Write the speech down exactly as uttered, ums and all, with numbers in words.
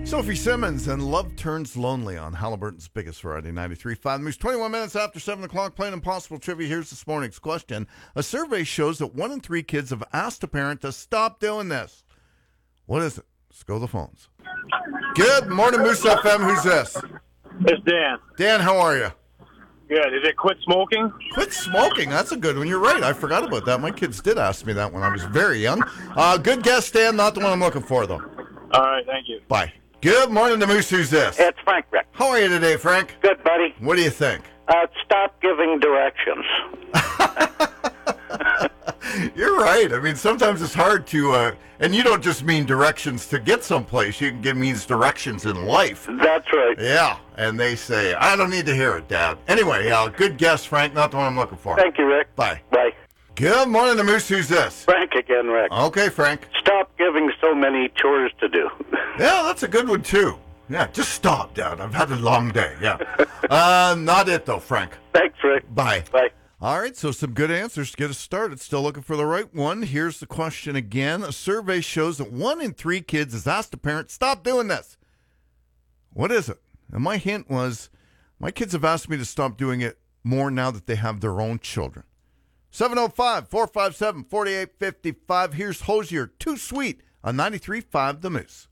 Sophie Simmons and Love Turns Lonely on Halliburton's Biggest Variety, ninety-three point five. News twenty-one minutes after seven o'clock, playing Impossible Trivia. Here's this morning's question. A survey shows that one in three kids have asked a parent to stop doing this. What is it? Let's go to the phones. Good morning, Moose F M. Who's this? It's Dan. Dan, how are you? Good. Is it quit smoking? Quit smoking. That's a good one. You're right. I forgot about that. My kids did ask me that when I was very young. Uh, good guess, Dan. Not the one I'm looking for, though. All right. Thank you. Bye. Good morning to Moose. Who's this? It's Frank, Rick. How are you today, Frank? Good, buddy. What do you think? Uh, stop giving directions. You're right. I mean, sometimes it's hard to, uh, and you don't just mean directions to get someplace. You can give means directions in life. That's right. Yeah, and they say, I don't need to hear it, Dad. Anyway, uh, good guess, Frank. Not the one I'm looking for. Thank you, Rick. Bye. Bye. Good morning to Moose. Who's this? Frank again, Rick. Okay, Frank. Stop giving so many chores to do. Yeah, that's a good one, too. Yeah, just stop, Dad. I've had a long day. Yeah. uh, not it, though, Frank. Thanks, Rick. Bye. Bye. All right, so some good answers to get us started. Still looking for the right one. Here's the question again. A survey shows that one in three kids has asked a parent, stop doing this. What is it? And my hint was, my kids have asked me to stop doing it more now that they have their own children. seven oh five, four five seven, four eight five five. Here's Hosier, Too Sweet on ninety-three point five The Moose.